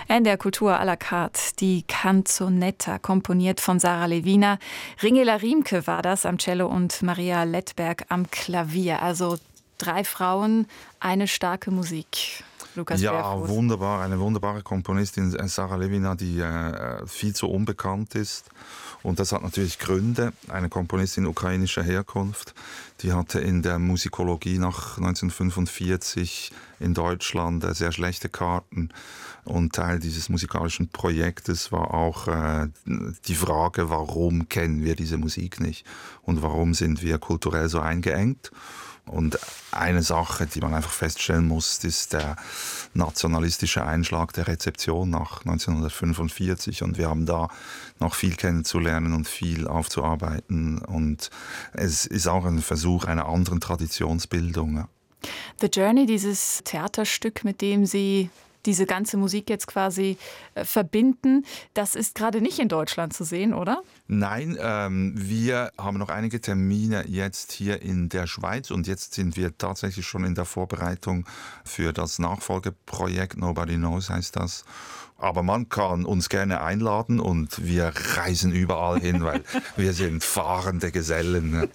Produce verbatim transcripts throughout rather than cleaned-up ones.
N D R Kultur à la carte, die Canzonetta, komponiert von Sarah Lewina. Ringela Riemke war das am Cello und Maria Lettberg am Klavier. Also drei Frauen, eine starke Musik. Lukas Ja, Bärfuß. wunderbar. Eine wunderbare Komponistin, Sarah Lewina, die äh, viel zu unbekannt ist. Und das hat natürlich Gründe. Eine Komponistin ukrainischer Herkunft, die hatte in der Musikologie nach neunzehnhundertfünfundvierzig in Deutschland äh, sehr schlechte Karten. Und Teil dieses musikalischen Projektes war auch äh, die Frage, warum kennen wir diese Musik nicht? Und warum sind wir kulturell so eingeengt? Und eine Sache, die man einfach feststellen muss, ist der nationalistische Einschlag der Rezeption nach neunzehnhundertfünfundvierzig. Und wir haben da noch viel kennenzulernen und viel aufzuarbeiten. Und es ist auch ein Versuch einer anderen Traditionsbildung. The Journey, dieses Theaterstück, mit dem Sie diese ganze Musik jetzt quasi äh, verbinden, das ist gerade nicht in Deutschland zu sehen, oder? Nein, ähm, wir haben noch einige Termine jetzt hier in der Schweiz und jetzt sind wir tatsächlich schon in der Vorbereitung für das Nachfolgeprojekt, Nobody Knows heißt das. Aber man kann uns gerne einladen und wir reisen überall hin, weil wir sind fahrende Gesellen. Ne?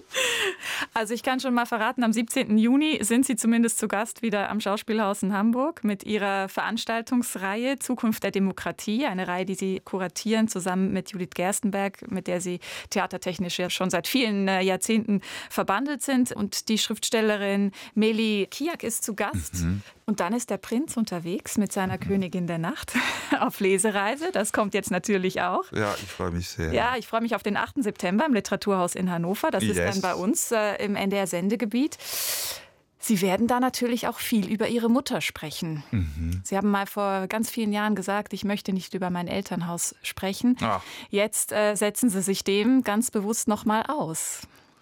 Also ich kann schon mal verraten, am siebzehnten Juni sind Sie zumindest zu Gast wieder am Schauspielhaus in Hamburg mit Ihrer Veranstaltungsreihe Zukunft der Demokratie, eine Reihe, die Sie kuratieren zusammen mit Judith Gerstenberg, mit der Sie theatertechnisch ja schon seit vielen Jahrzehnten verbandelt sind. Und die Schriftstellerin Meli Kiak ist zu Gast. Mhm. Und dann ist der Prinz unterwegs mit seiner mhm. Königin der Nacht auf Lesereise. Das kommt jetzt natürlich auch. Ja, ich freue mich sehr. Ja, ich freue mich auf den achten September im Literaturhaus in Hannover. Das yes. ist dann bei uns äh, im N D R-Sendegebiet. Sie werden da natürlich auch viel über Ihre Mutter sprechen. Mhm. Sie haben mal vor ganz vielen Jahren gesagt, ich möchte nicht über mein Elternhaus sprechen. Ach. Jetzt äh, setzen Sie sich dem ganz bewusst noch mal aus.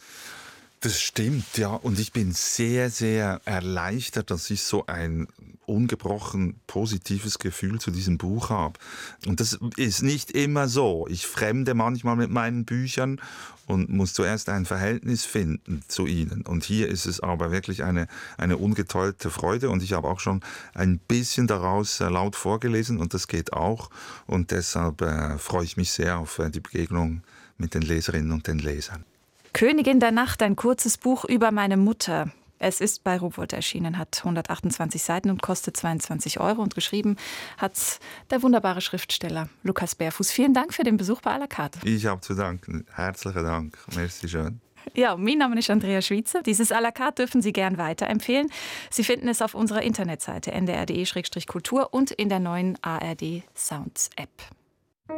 Das stimmt, ja. Und ich bin sehr, sehr erleichtert, dass ich so ein ungebrochen positives Gefühl zu diesem Buch habe. Und das ist nicht immer so. Ich fremde manchmal mit meinen Büchern und muss zuerst ein Verhältnis finden zu ihnen. Und hier ist es aber wirklich eine, eine ungeteilte Freude. Und ich habe auch schon ein bisschen daraus laut vorgelesen und das geht auch. Und deshalb äh, freue ich mich sehr auf die Begegnung mit den Leserinnen und den Lesern. Königin der Nacht, ein kurzes Buch über meine Mutter. Es ist bei Rowohlt erschienen, hat hundertachtundzwanzig Seiten und kostet zweiundzwanzig Euro. Und geschrieben hat der wunderbare Schriftsteller Lukas Bärfuß. Vielen Dank für den Besuch bei à la carte. Ich habe zu danken. Herzlichen Dank. Merci schön. Ja, mein Name ist Andrea Schweitzer. Dieses à la carte dürfen Sie gern weiterempfehlen. Sie finden es auf unserer Internetseite n d r punkt d e slash kultur und in der neuen A R D Sounds App.